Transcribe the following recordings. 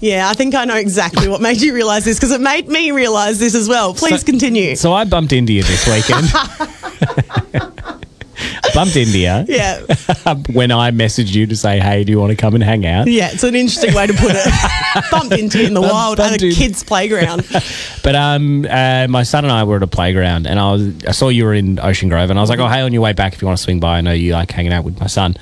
Yeah, I think I know exactly what made you realise this, because it made me realise this as well. Please continue. So I bumped into you this weekend. Bumped into you. Yeah. When I messaged you to say, hey, do you want to come and hang out? Yeah, it's an interesting way to put it. Bumped into you in the wild at a kid's playground. But my son and I were at a playground, and I saw you were in Ocean Grove, and I was like, oh, hey, on your way back, if you want to swing by, I know you like hanging out with my son.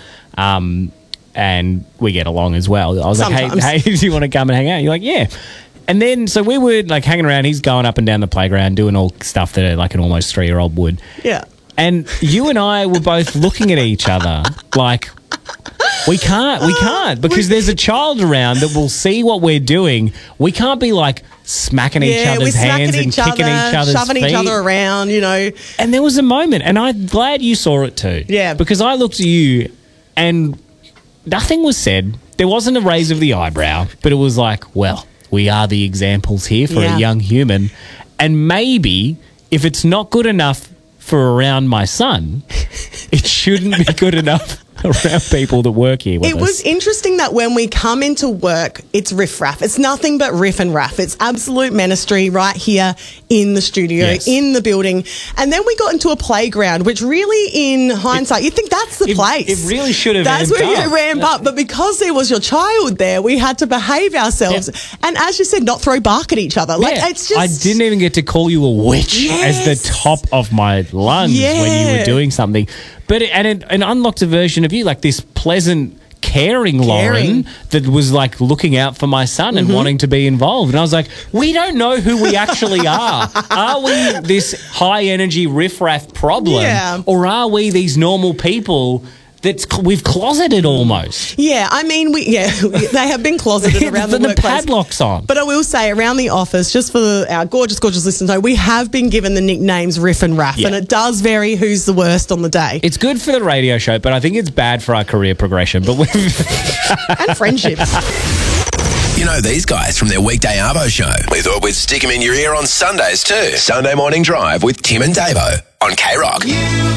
And we get along as well. I was Sometimes. like, hey, do you want to come and hang out? You're like, yeah. And then, so we were like hanging around. He's going up and down the playground doing all stuff that like an almost 3-year-old would. Yeah. And you and I were both looking at each other like, we can't, because there's a child around that will see what we're doing. We can't be like smacking each other's hands and kicking each other's shoving feet. each other around, you know. And there was a moment, and I'm glad you saw it too. Yeah. Because I looked at you and nothing was said. There wasn't a raise of the eyebrow, but it was like, well, we are the examples here for a young human. And maybe if it's not good enough for around my son, it shouldn't be good enough around people that work here with us. It was interesting that when we come into work, it's riff-raff. It's nothing but riff and raff. It's absolute ministry right here in the studio, in the building. And then we got into a playground, which really, in hindsight, you think that's the place. It really should have That's ramped where up. you ramp up. But because there was your child there, we had to behave ourselves. Yeah. And as you said, not throw bark at each other. Like, it's just... I didn't even get to call you a witch as the top of my lungs when you were doing something. But an unlocked a version of you, like this pleasant, caring Lauren that was like looking out for my son and wanting to be involved. And I was like, we don't know who we actually are. Are we this high energy riffraff problem, or are we these normal people we've closeted almost? Yeah, I mean, they have been closeted around the workplace. The padlock's on. But I will say, around the office, just for our gorgeous, gorgeous listeners, we have been given the nicknames Riff and Raff, and it does vary who's the worst on the day. It's good for the radio show, but I think it's bad for our career progression. But and friendships. You know these guys from their weekday Arvo show. We thought we'd stick them in your ear on Sundays too. Sunday Morning Drive with Tim and Davo on K-Rock.